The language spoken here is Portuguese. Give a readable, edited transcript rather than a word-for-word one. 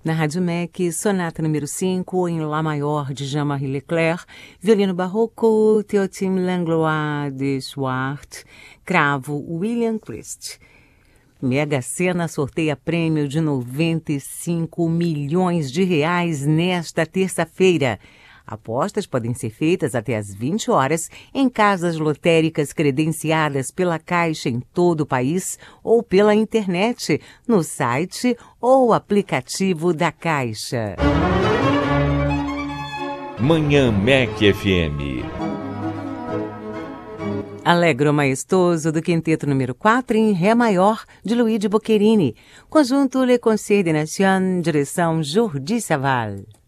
Na Rádio MEC, sonata número 5, em Lá maior, de Jean-Marie Leclerc, violino barroco, Théotime Langlois de Swart, cravo, William Christ. Mega Sena sorteia prêmio de R$95 milhões nesta terça-feira. Apostas podem ser feitas até às 20 horas em casas lotéricas credenciadas pela Caixa em todo o país ou pela internet, no site ou aplicativo da Caixa. Manhã MEC FM. Allegro maestoso do quinteto número 4 em Ré maior, de Luigi Boccherini. Conjunto Le Concert des Nations, direção Jordi Savall.